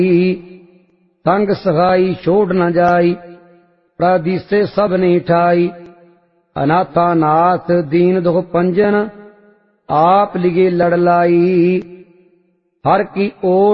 संग सहाई छोड़ न जाई, प्रादिसे सब ने ठाई। अनाथा नाथ दीन दुख पंजन, आप लिगे लड़ लाई। हर की ओट